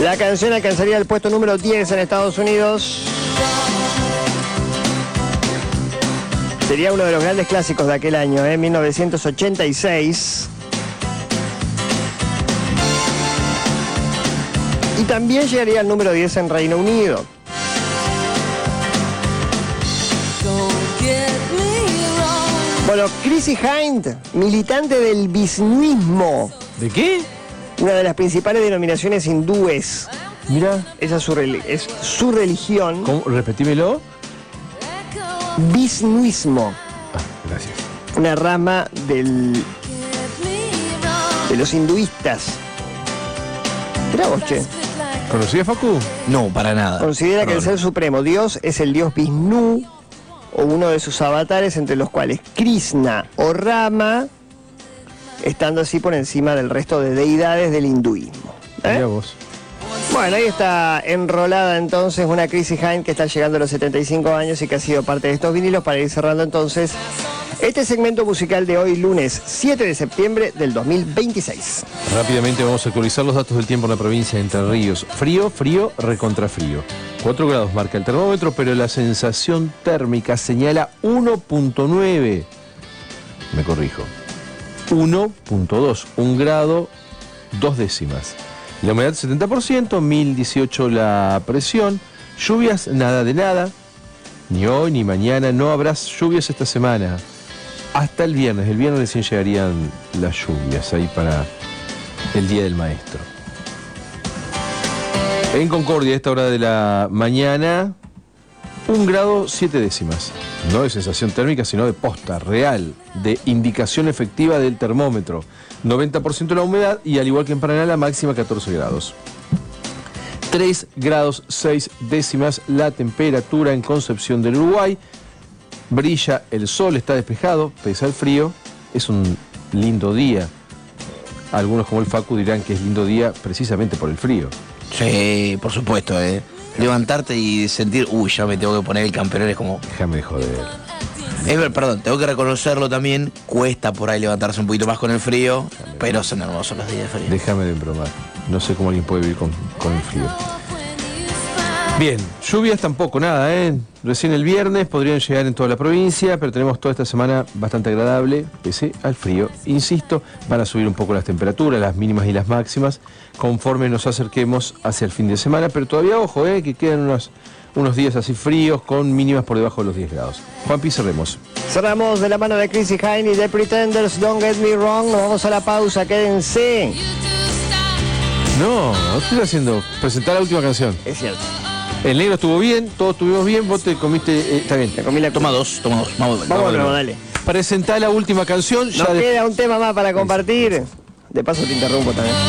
La canción alcanzaría el puesto número 10 en Estados Unidos. Sería uno de los grandes clásicos de aquel año, 1986. Y también llegaría al número 10 en Reino Unido. Bueno, Chrissie Hynde, militante del bisnuismo. ¿De qué? Una de las principales denominaciones hindúes. Mira. Esa es su religión. ¿Cómo? Repetímelo. Bisnuismo. Gracias. Una rama de los hinduistas. Mirá vos, che. ¿Conocías, Facu? No, para nada. Considera que el ser supremo Dios es el dios Vishnu o uno de sus avatares, entre los cuales Krishna o Rama, estando así por encima del resto de deidades del hinduismo. Mirá vos. Bueno, ahí está enrolada entonces una Chrissie Hynde que está llegando a los 75 años y que ha sido parte de estos vinilos, para ir cerrando entonces este segmento musical de hoy, lunes 7 de septiembre del 2026. Rápidamente vamos a actualizar los datos del tiempo en la provincia de Entre Ríos. Frío, frío, recontrafrío. 4 grados marca el termómetro, pero la sensación térmica señala 1.9. Me corrijo. 1.2. 1 grado, 2 décimas. La humedad 70%, 1018 la presión. Lluvias, nada de nada. Ni hoy ni mañana, no habrá lluvias esta semana. Hasta el viernes. El viernes recién llegarían las lluvias ahí para el Día del Maestro. En Concordia, a esta hora de la mañana, 1 grado 7 décimas. No de sensación térmica, sino de posta real, de indicación efectiva del termómetro. 90% la humedad y, al igual que en Paraná, la máxima 14 grados. 3 grados 6 décimas la temperatura en Concepción del Uruguay. Brilla el sol, está despejado, pese al frío. Es un lindo día. Algunos, como el Facu, dirán que es lindo día precisamente por el frío. Sí, por supuesto, levantarte y sentir, ya me tengo que poner el camperón, es como... Déjame de joder. Perdón, tengo que reconocerlo también, cuesta por ahí levantarse un poquito más con el frío, pero son hermosos los días de frío. Déjame de bromar. No sé cómo alguien puede vivir con el frío. Bien, lluvias tampoco, nada, Recién el viernes podrían llegar en toda la provincia, pero tenemos toda esta semana bastante agradable, pese al frío. Insisto, van a subir un poco las temperaturas, las mínimas y las máximas, conforme nos acerquemos hacia el fin de semana, pero todavía, ojo, que quedan unos días así fríos, con mínimas por debajo de los 10 grados. Juanpi, cerremos. Cerramos de la mano de Chrissie Hynde y The Pretenders, Don't Get Me Wrong. Nos vamos a la pausa, quédense. No estoy haciendo presentar la última canción. Es cierto. El negro estuvo bien, todos estuvimos bien, vos te comiste, está bien. Te comí la... Toma dos. Vamos, dale. Presentá la última canción. Nos queda un tema más para compartir. De paso te interrumpo también.